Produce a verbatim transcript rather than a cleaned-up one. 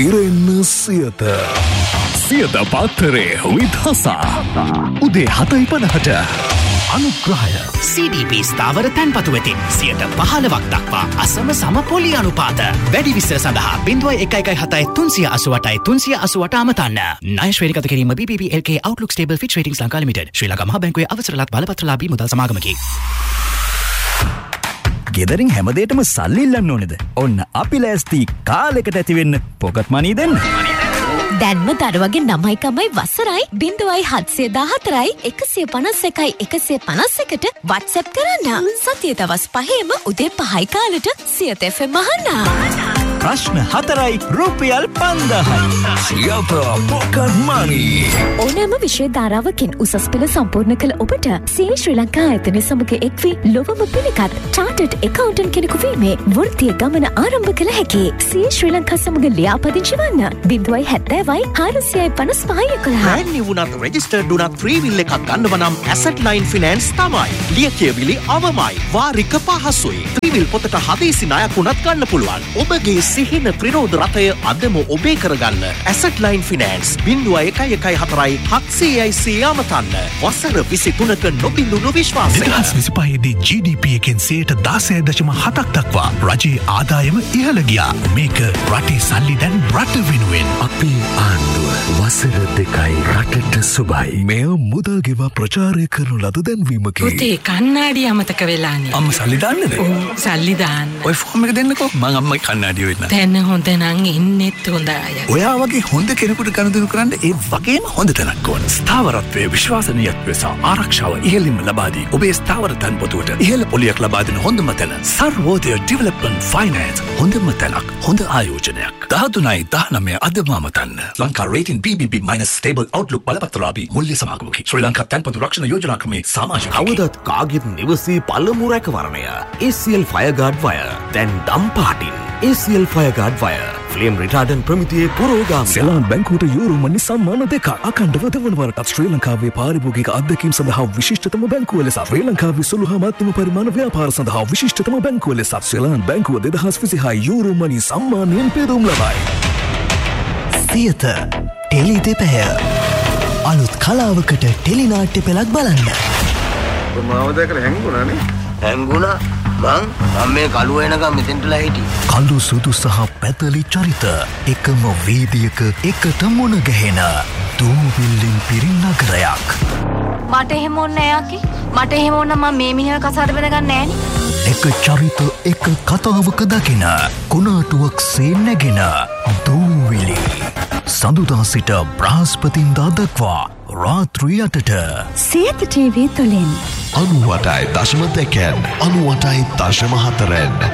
ඉරෙන්න සියත සියත පාත්තරේ විදහසා උදේ හතයි පනහට අනුග්‍රහය C D B ස්ථාවර තැන්පතු වෙතින් සියයට පහළොවක් දක්වා අසම සම පොලි අනුපාත වැඩි විස්තර සඳහා බිංදුව එක එකයි හතයි තුන්සිය අසූඅටයි තුන්සිය අසූඅට අමතන්න. ණය ශ්‍රේණිගත කිරීම B B B L K Outlook Stable Fitch Ratings Lanka Limited ශ්‍රී ලංකා මහා බැංකුවේ අවසරලත් බලපත්‍රලාභී මුදල් සමාගමකි. ගෙදරින් හැමදේටම සල්ලි ඉල්ලන්න ඕනේද? ඔන්න අපි ලෑස්ති කාලෙකට ඇති වෙන්න පොකට් මනි දෙන්න. දැන්ම දරුවගේ නමයිකමයි වසරයි බිංදුවයි හත්සිය දාහතරයි එකසිය පනස් එකයි එකසිය පනස් එකට WhatsApp කරන්න. සතිය දවස් පහේම උදේ පහයි කාලට සියත F M අහන්න. ප්‍රශ්න හතරයි රුපියල් පන්දාහයි. සියත පොකට් මනි. ඕනෑම විෂය ධාරාවකින් උසස් පෙළ සම්පූර්ණ කළ ඔබට සිය ශ්‍රී ලංකා ආයතනය සමග එක්වී ලොවම පිළිගත් චාටඩ් එකවුන්ටන්ට් කෙනෙකු වීමේ වෘත්තීය ගමන ආරම්භ කළ හැකි. සිය ශ්‍රී ලංකා සමග ලියාපදිංචි වන්න බිංදුවයි හැත්තෑවයි හාරසියයි පනස් පහයි එකොළහ. brand new වුණත් registered වුණත් free will එකක් ගන්නව නම් Asset Line Finance තමයි. ලියකියවිලි අවමයි. වාරික පහසුයි. free will පොතට හදිසි ණයක් වුණත් ගන්න පුළුවන්. ඔබගේ සිහින ප්‍රිරෝධ රථය අදම ඔබේ කරගන්න. Asset Line Finance බිංදුව එකයි එකයි හතරයි හත්සියයි සිය අමතන්න. වසර විසිතුනක නොබිඳුණු විශ්වාසය. දෙදහස් විසිපහේ දී G D P එකෙන් සියයට දාසය දශම හතක් දක්වා රජයේ ආදායම ඉහළ ගියා. මේක රටේ සල්ලි දැන් රට වෙනුවෙන්. අපේ ආණ්ඩුව වසර දෙකයි රටට සුබයි. මෙය මුදල් ගෙවා ප්‍රචාරය කරනු ලද දැන්වීමකි. පුතේ කන්නාඩි අමතක වෙලානේ. අම්ම සල්ලි දාන්නද? ඔව් සල්ලි දාන්න. ඔය ෆෝම් එක දෙන්නකෝ. මං අම්මයි කන්නාඩිය වෙන්න. දැන් හොඳ නම් ඉන්නෙත් හොඳ අය. ඔයා වගේ හොඳ කෙනෙකුට ගනුදෙනු කරන්න ඒ වගේම හොඳ තැනක් ඕන. ස්ථාවරත්වයේ විශ්වාසනීයත්වය සහ ආරක්ෂාව ඉහළින්ම ලබා දී ඔබේ ස්ථාවර තන්පොතුවට ඉහළ පොලියක් ලබා දෙන හොඳම තැන සර්වෝදය ඩෙවලොප්මන්ට් ෆයිනෑන්ස්. හොඳම තැනක්, හොඳ ආයෝජනයක්. දහතුනයි දහනවය අදම අමතන්න. Lanka rating B B B minus stable outlook බලපත්‍රලාභී මුල්‍ය සමාගමකි. ශ්‍රී ලංකා තන්පොතු රක්ෂණ යෝජනා ක්‍රමේ සමාජික. කවදත් කාගෙත් නිවසේ පළමු රැකවරණය A C L Fireguard Wire. දැන් දම් පාටින් A C L Fireguard Wire. Flame රිටාඩන්ට් ප්‍රමිතියේ පුරෝගාමී. Seylan බැංකුවට euro මනි සම්මාන දෙකක් අඛණ්ඩව දෙවනවරටත් ශ්‍රී ලංකාවේ පාරිභෝගික අත්දැකීම් සඳහා විශිෂ්ටතම බැංකුව ලෙස ශ්‍රී ලංකාවේ සුළු හා මධ්‍යම පරිමාණ ව්‍යාපාර සඳහා විශිෂ්ටතම බැංකුව ලෙස සෙලාන් බැංකුව දෙදහස් විසිහය යූරෝ මනි සම්මානයෙන් පෙදුම් ලබයි. සියත ටෙලි දෙපැය අලුත් කලාවකට ටෙලි නාට්‍ය පෙළක් බලන්න. මාව දැකලා හැංගුණානේ. හැංගුණා මං මම මේ කළුව එනකම් මෙතෙන්ටලා හිටියේ. කළු සුදු සහ පැතලි චරිත එකම වීදියක එකට මුණ ගැහෙන දූවිල්ලෙන් පිරි නගරයක්. මට එහෙම ඕනේ නෑ යකි. මට එහෙම ඕන නම් මම මේ මිනිහා කසාද බඳ ගන්න නෑනේ. එක චරිත එක කතාවක දකින කුණාටුවක් සේ නැගෙන දූවිලි. සඳුදා සිට බ්‍රහස්පතින්දා දක්වා රාත්‍රී අටට සියත ටීවී තුලින් අනූඅටයි දශම දෙකෙන් අනූඅටයි දශම හතරෙන්